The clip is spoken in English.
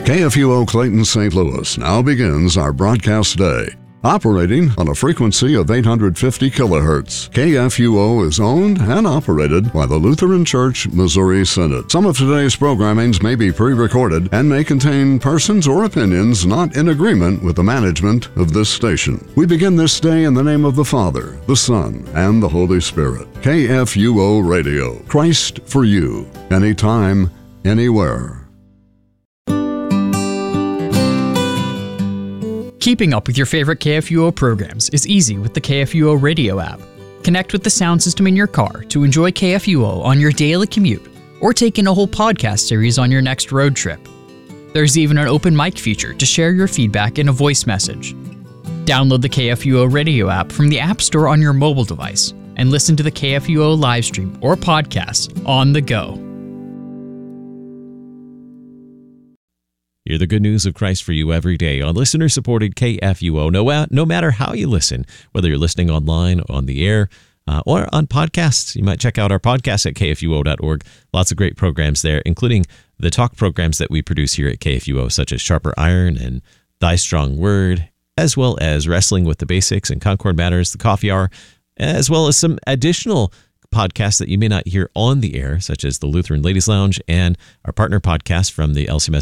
KFUO Clayton, St. Louis now begins our broadcast day. Operating on a frequency of 850 kilohertz, KFUO is owned and operated by the Lutheran Church Missouri Synod. Some of today's programmings may be pre-recorded and may contain persons or opinions not in agreement with the management of this station. We begin this day in the name of the Father, the Son, and the Holy Spirit. KFUO Radio, Christ for you, anytime, anywhere. Keeping up with your favorite KFUO programs is easy with the KFUO Radio app. Connect with the sound system in your car to enjoy KFUO on your daily commute, or take in a whole podcast series on your next road trip. There's even an open mic feature to share your feedback in a voice message. Download the KFUO Radio app from the App Store on your mobile device and listen to the KFUO live stream or podcast on the go. Hear the good news of Christ for you every day on listener-supported KFUO. No matter how you listen, whether you're listening online, on the air, or on podcasts, you might check out our podcast at kfuo.org. Lots of great programs there, including the talk programs that we produce here at KFUO, such as Sharper Iron and Thy Strong Word, as well as Wrestling with the Basics and Concord Matters, the Coffee Hour, as well as some additional podcasts that you may not hear on the air, such as the Lutheran Ladies Lounge and our partner podcast from the LCMS